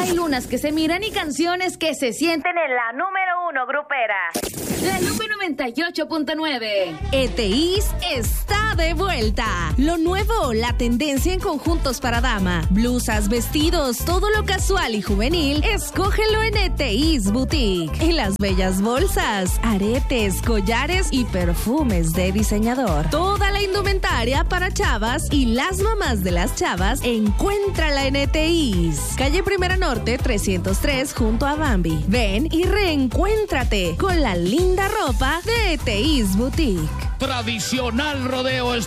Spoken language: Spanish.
Hay lunas que se miran y canciones que se sienten en la número 1 grupera. La Lupe 98.9. ETIs está de vuelta. Lo nuevo, la tendencia en conjuntos para dama, blusas, vestidos, todo lo casual y juvenil, escógelo en ETIs Boutique. Y las bellas bolsas, aretes, collares y perfumes de diseñador. Toda la indumentaria para chavas y las mamás de las chavas, encuéntrala en ETIs. Calle Primera Norte 303 junto a Bambi. Ven y reencuéntrate con la linda ropa de ETIs Boutique. Tradicional rodeo